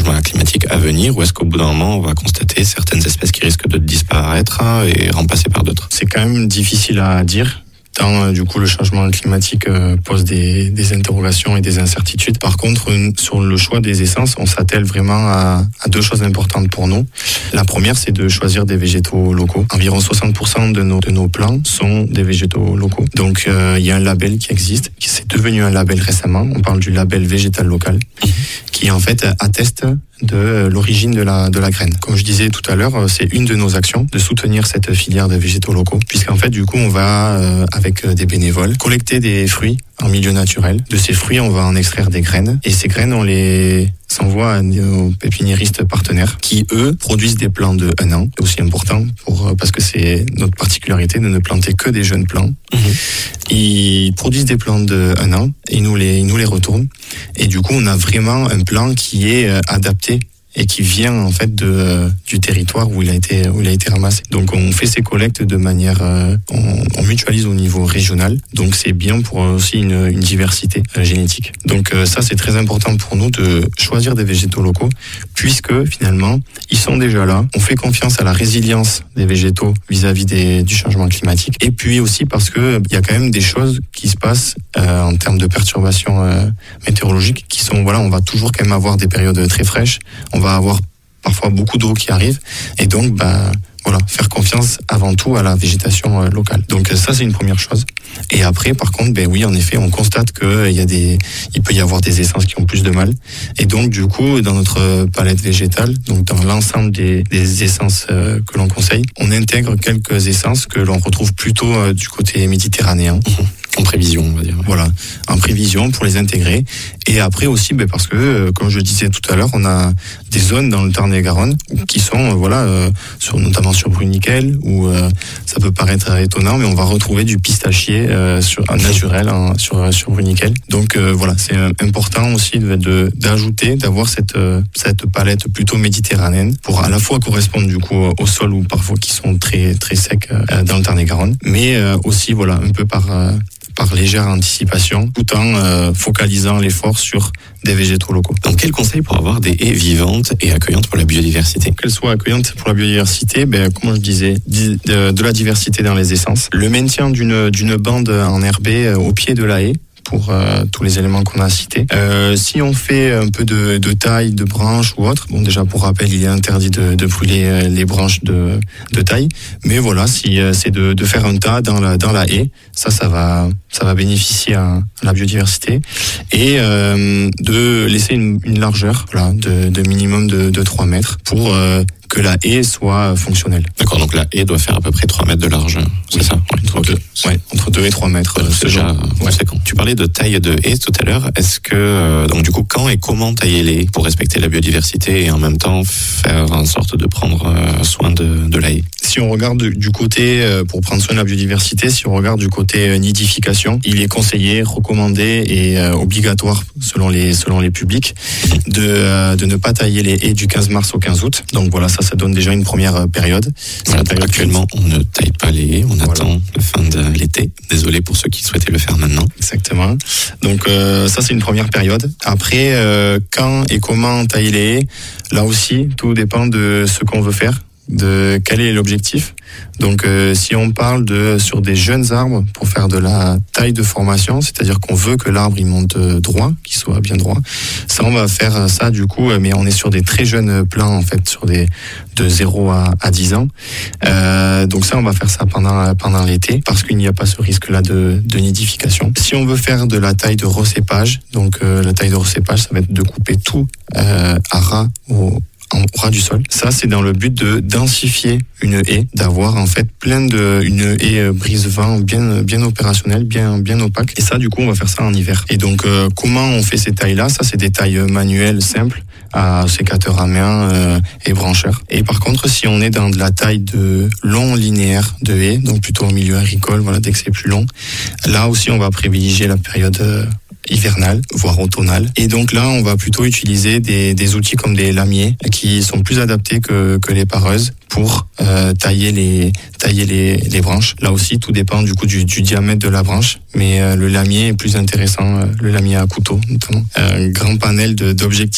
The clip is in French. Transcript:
changement climatique à venir, ou est-ce qu'au bout d'un moment, on va constater certaines espèces qui risquent de disparaître et remplacées par d'autres? C'est quand même difficile à dire. Tant du coup le changement climatique pose des interrogations et des incertitudes. Par contre, sur le choix des essences, on s'attelle vraiment à deux choses importantes pour nous. La première, c'est de choisir des végétaux locaux. Environ 60% de nos plants sont des végétaux locaux. Donc il y a un label qui existe, qui s'est devenu un label récemment. On parle du label végétal local, qui en fait atteste de l'origine de la graine. Comme je disais tout à l'heure, c'est une de nos actions de soutenir cette filière de végétaux locaux, puisqu'en fait du coup on va avec des bénévoles collecter des fruits en milieu naturel. De ces fruits, on va en extraire des graines, et ces graines on les s'envoie à nos pépiniéristes partenaires qui, eux, produisent des plants de 1 an. C'est aussi important parce que c'est notre particularité de ne planter que des jeunes plants. Ils produisent des plants de 1 an et ils nous les retournent. Et du coup, on a vraiment un plant qui est adapté et qui vient en fait du territoire où il a été ramassé. Donc on fait ces collectes de manière on mutualise au niveau régional. Donc c'est bien pour aussi une diversité génétique. Donc ça c'est très important pour nous de choisir des végétaux locaux, puisque finalement ils sont déjà là. On fait confiance à la résilience des végétaux vis-à-vis du changement climatique, et puis aussi parce que il y a quand même des choses qui se passent en termes de perturbations météorologiques qui sont, voilà, on va toujours quand même avoir des périodes très fraîches. On va avoir parfois beaucoup d'eau qui arrive, et donc voilà, faire confiance avant tout à la végétation locale. Donc ça c'est une première chose. Et après par contre, oui, en effet, on constate que il peut y avoir des essences qui ont plus de mal, et donc du coup dans notre palette végétale, donc dans l'ensemble des essences que l'on conseille, on intègre quelques essences que l'on retrouve plutôt du côté méditerranéen. En prévision, on va dire. Voilà, en prévision pour les intégrer. Et après aussi, parce que, comme je le disais tout à l'heure, on a des zones dans le Tarn-et-Garonne qui sont, notamment sur Bruniquel, où ça peut paraître étonnant, mais on va retrouver du pistachier naturel sur Bruniquel. Donc voilà, c'est important aussi d'avoir cette palette plutôt méditerranéenne pour à la fois correspondre du coup au sol, ou parfois qui sont très très secs dans le Tarn-et-Garonne, mais aussi voilà un peu par légère anticipation, tout en focalisant l'effort sur des végétaux locaux. Donc quel conseil pour avoir des haies vivantes et accueillantes pour la biodiversité? Qu'elles soient accueillantes pour la biodiversité, comme je disais, de la diversité dans les essences. Le maintien d'une bande enherbée au pied de la haie, pour tous les éléments qu'on a cités. Si on fait un peu de taille de branches ou autre, déjà pour rappel, il est interdit de brûler les branches de taille, mais voilà, si c'est de faire un tas dans la haie, ça va bénéficier à la biodiversité, et de laisser une largeur, voilà, de minimum de 3 mètres pour que la haie soit fonctionnelle. D'accord, donc la haie doit faire à peu près 3 mètres de largeur, c'est ça? Entre 2 et 3 mètres. C'est déjà conséquent. Tu parlais de taille de haies tout à l'heure. Est-ce que, donc du coup, quand et comment tailler les haies pour respecter la biodiversité et en même temps faire en sorte de prendre soin de la haie? Si on regarde du côté, pour prendre soin de la biodiversité, si on regarde du côté nidification, il est conseillé, recommandé et obligatoire selon les publics de ne pas tailler les haies du 15 mars au 15 août. Donc voilà, ça donne déjà une première période. Actuellement, on ne taille pas les haies, on attend la fin de l'été. Désolé pour ceux qui souhaitaient le faire maintenant. Exactement. Donc ça c'est une première période. Après, quand et comment tailler les haies, là aussi, tout dépend de ce qu'on veut faire, de quel est l'objectif. Donc si on parle sur des jeunes arbres pour faire de la taille de formation, c'est-à-dire qu'on veut que l'arbre il monte droit, qu'il soit bien droit, ça on va faire ça du coup, mais on est sur des très jeunes plants en fait, sur de 0 à 10 ans. Donc ça on va faire ça pendant l'été, parce qu'il n'y a pas ce risque-là de nidification. Si on veut faire de la taille de recépage, donc la taille de recépage, ça va être de couper tout à ras au ras du sol. Ça, c'est dans le but de densifier une haie, d'avoir en fait une haie brise-vent bien opérationnelle, bien opaque. Et ça, du coup, on va faire ça en hiver. Et donc, comment on fait ces tailles-là? Ça, c'est des tailles manuelles simples, à sécateur à main et brancheur. Et par contre, si on est dans de la taille de long linéaire de haies, donc plutôt au milieu agricole, voilà, dès que c'est plus long, là aussi, on va privilégier la période hivernale, voire automnale. Et donc là, on va plutôt utiliser des outils comme des lamiers qui sont plus adaptés que les pareuses pour tailler les branches. Là aussi, tout dépend du coup du diamètre de la branche, mais le lamier est plus intéressant, le lamier à couteau notamment. Un grand panel d'objectifs